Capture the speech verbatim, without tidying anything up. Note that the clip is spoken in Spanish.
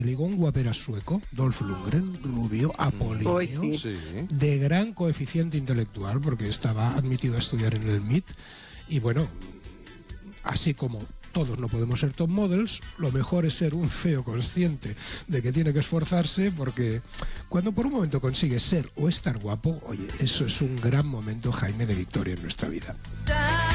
ligó un guapera sueco, Dolph Lundgren, rubio, apolíneo, Uy, sí. Sí. de gran coeficiente intelectual, porque estaba admitido a estudiar en el M I T, y bueno, así como todos no podemos ser top models, lo mejor es ser un feo consciente de que tiene que esforzarse, porque cuando por un momento consigues ser o estar guapo, oye, eso es un gran momento, Jaime, de victoria en nuestra vida.